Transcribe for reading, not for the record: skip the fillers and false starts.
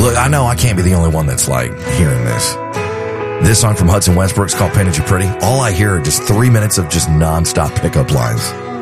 Look, I know I can't be the only one that's like hearing this. Song from Hudson Westbrook's called Painted You Pretty. All I hear are just 3 minutes of just nonstop pickup lines.